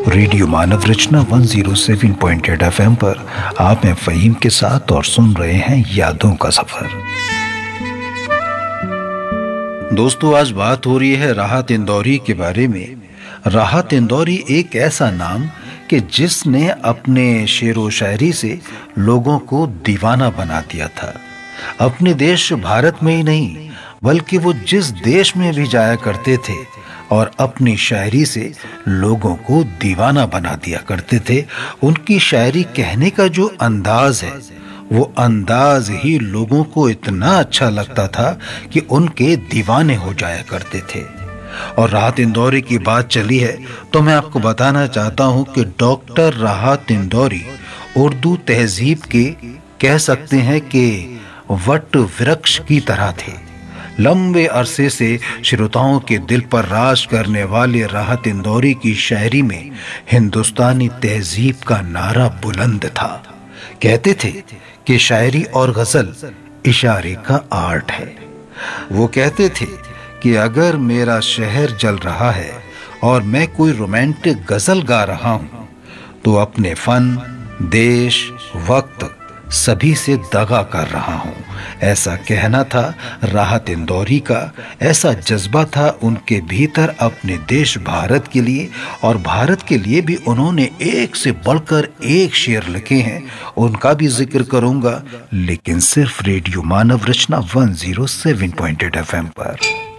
Radio मानव रचना 107.8 FM पर आप हैं फ़हीम के साथ और सुन रहे हैं यादों का सफर। दोस्तों, आज बात हो रही है राहत इंदौरी के बारे में। राहत इंदौरी एक ऐसा नाम कि जिसने अपने शेरो शायरी से लोगों को दीवाना बना दिया था। अपने देश भारत में ही नहीं बल्कि वो जिस देश में भी जाया करते थे और अपनी शायरी से लोगों को दीवाना बना दिया करते थे। उनकी शायरी कहने का जो अंदाज है, वो अंदाज ही लोगों को इतना अच्छा लगता था कि उनके दीवाने हो जाया करते थे। और राहत इंदौरी की बात चली है तो मैं आपको बताना चाहता हूं कि डॉक्टर राहत इंदौरी उर्दू तहजीब के कह सकते हैं कि वट वृक्ष की तरह थे। लंबे अरसे से श्रोताओं के दिल पर राज करने वाले राहत इंदौरी की शायरी में हिंदुस्तानी तहजीब का नारा बुलंद था। कहते थे कि शायरी और गजल इशारे का आर्ट है। वो कहते थे कि अगर मेरा शहर जल रहा है और मैं कोई रोमांटिक गजल गा रहा हूं तो अपने फन, देश, वक्त सभी से दगा कर रहा हूं। ऐसा कहना था राहत इंदौरी का। ऐसा जज्बा था उनके भीतर अपने देश भारत के लिए, और भारत के लिए भी उन्होंने एक से बढ़कर एक शेर लिखे हैं। उनका भी जिक्र करूंगा, लेकिन सिर्फ रेडियो मानव रचना 107.8 FM पर।